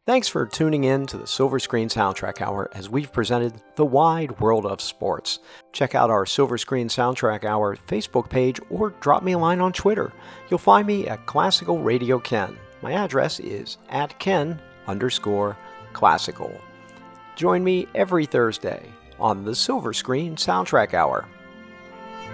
Thanks for tuning in to the Silver Screen Soundtrack Hour as we've presented the wide world of sports. Check out our Silver Screen Soundtrack Hour Facebook page or drop me a line on Twitter. You'll find me at Classical Radio Ken. My address is @Ken_Classical. Join me every Thursday on the Silver Screen Soundtrack Hour.